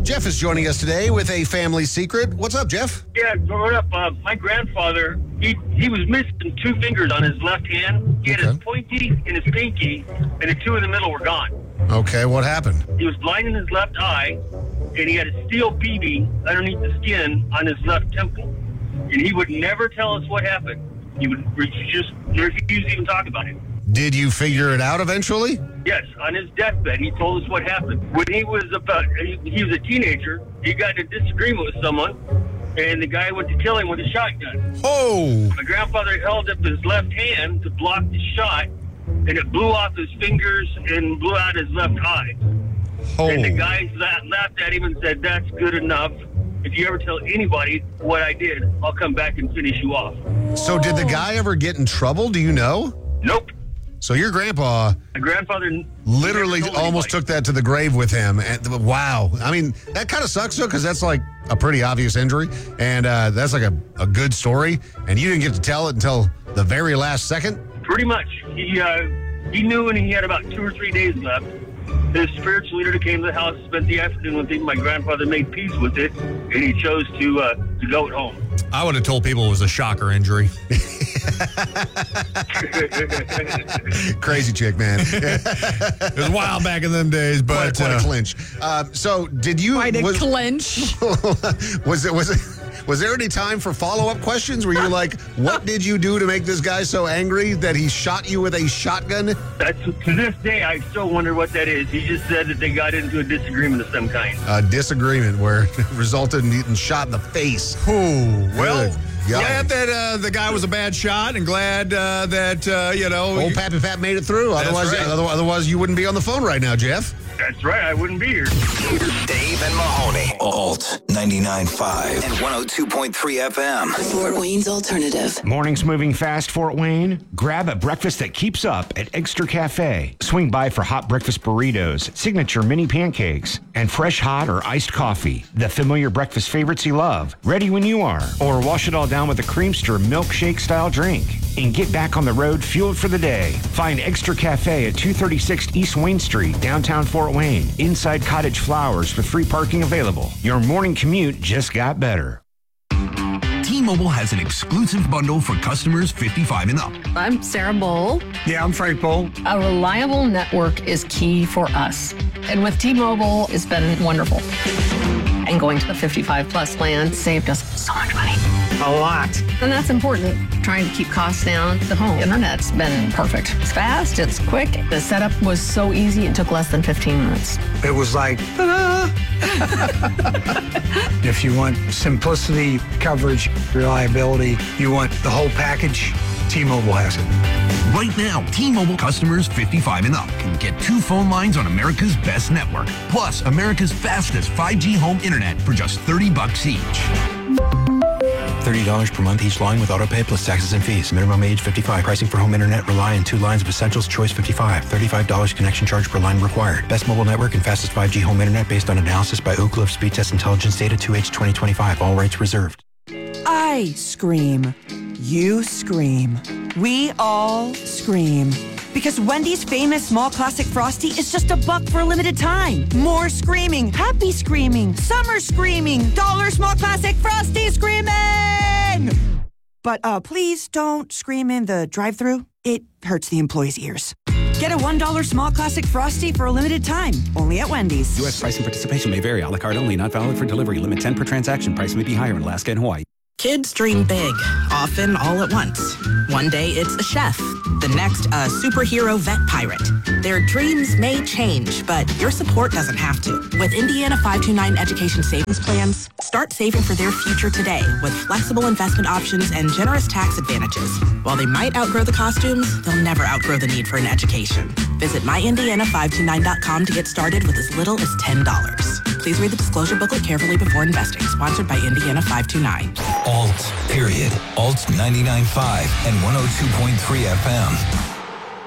Jeff is joining us today with a family secret. What's up, Jeff? Yeah, growing up, my grandfather, he was missing 2 fingers on his left hand. He had his pointy and his pinky, and the 2 in the middle were gone. Okay, what happened? He was blind in his left eye, and he had a steel BB underneath the skin on his left temple. And he would never tell us what happened. He would just refuse to even talk about it. Did you figure it out eventually? Yes, on his deathbed, he told us what happened. When he was he was a teenager, he got in a disagreement with someone, and the guy went to kill him with a shotgun. Oh! My grandfather held up his left hand to block the shot, and it blew off his fingers and blew out his left eye. Oh. And the guy laughed at him and said, "That's good enough. If you ever tell anybody what I did, I'll come back and finish you off." So did the guy ever get in trouble? Do you know? Nope. So your grandpa My grandfather literally almost took that to the grave with him. And, wow. I mean, that kind of sucks, though, because that's like a pretty obvious injury. And that's like a good story. And you didn't get to tell it until the very last second? Pretty much. He knew when he had about 2 or 3 days left. His spiritual leader came to the house, spent the afternoon with him. My grandfather made peace with it, and he chose to go at home. I would have told people it was a shocker injury. Crazy chick, man. It was wild back in them days, but Quite a clinch. So did you... Quite a clinch. Was there any time for follow-up questions? Were you like, what did you do to make this guy so angry that he shot you with a shotgun? To this day, I still wonder what that is. He just said that they got into a disagreement of some kind. A disagreement where it resulted in getting shot in the face. Ooh, well, Good glad that the guy was a bad shot, and glad that, Old Pappy Pat made it through. Otherwise, right. otherwise, you wouldn't be on the phone right now, Jeff. That's right. I wouldn't be here. Dave and Mahoney. Alt 99.5 and 102.3 FM. Fort Wayne's Alternative. Mornings moving fast, Fort Wayne? Grab a breakfast that keeps up at Extra Cafe. Swing by for hot breakfast burritos, signature mini pancakes, and fresh hot or iced coffee. The familiar breakfast favorites you love, ready when you are. Or wash it all down with a Creamster milkshake-style drink. And get back on the road fueled for the day. Find Extra Cafe at 236 East Wayne Street, downtown Fort Wayne. Inside Cottage Flowers with free parking available. Your morning commute just got better. T-Mobile has an exclusive bundle for customers 55 and up. I'm Sarah Bowl. Yeah, I'm Frank Bowl. A reliable network is key for us. And with T-Mobile, it's been wonderful. And going to the 55 plus plan saved us so much money. A lot. And that's important. Trying to keep costs down. The home internet's been perfect. It's fast, it's quick. The setup was so easy, it took less than 15 minutes. It was like, ta-da! If you want simplicity, coverage, reliability, you want the whole package, T-Mobile has it. Right now, T-Mobile customers 55 and up can get 2 phone lines on America's best network, plus America's fastest 5G home internet for just $30 each. $30 per month each line with autopay plus taxes and fees. Minimum age 55. Pricing for home internet rely on 2 lines of Essentials Choice 55. $35 connection charge per line required. Best mobile network and fastest 5G home internet based on analysis by Oak Cliff Speed Test Intelligence data 2H 2025. All rights reserved. I scream. You scream. We all scream. Because Wendy's famous small classic Frosty is just $1 for a limited time. More screaming, happy screaming, summer screaming, dollar small classic Frosty screaming! But please don't scream in the drive-thru. It hurts the employees' ears. Get a $1 small classic Frosty for a limited time, only at Wendy's. U.S. price and participation may vary. A la carte only, not valid for delivery. Limit 10 per transaction. Price may be higher in Alaska and Hawaii. Kids dream big, often all at once. One day it's a chef, the next a superhero vet pirate. Their dreams may change, but your support doesn't have to. With Indiana 529 Education Savings Plans, start saving for their future today with flexible investment options and generous tax advantages. While they might outgrow the costumes, they'll never outgrow the need for an education. Visit myindiana529.com to get started with as little as $10. Please read the disclosure booklet carefully before investing. Sponsored by Indiana 529. Alt, period. Alt 99.5 and 102.3 FM.